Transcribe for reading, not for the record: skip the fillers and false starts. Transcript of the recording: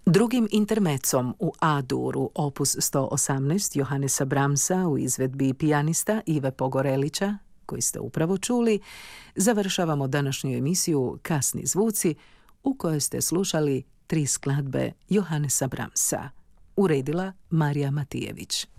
Drugim intermecom u A-duru opus 118 Johannesa Brahmsa u izvedbi pijanista Ive Pogorelića, koji ste upravo čuli, završavamo današnju emisiju Kasni zvuci, u kojoj ste slušali 3 skladbe Johannesa Brahmsa. Uredila Marija Matijević.